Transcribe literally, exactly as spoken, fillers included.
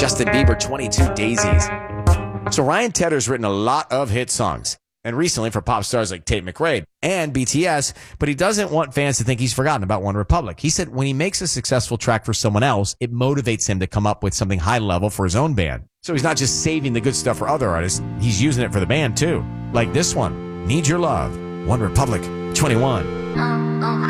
Justin Bieber, twenty-two Daisies. So Ryan Tedder's written a lot of hit songs, and recently for pop stars like Tate McRae and B T S, but he doesn't want fans to think he's forgotten about One Republic. He said when he makes a successful track for someone else, it motivates him to come up with something high level for his own band. So he's not just saving the good stuff for other artists, he's using it for the band too. Like this one, Need Your Love, One Republic, twenty-one.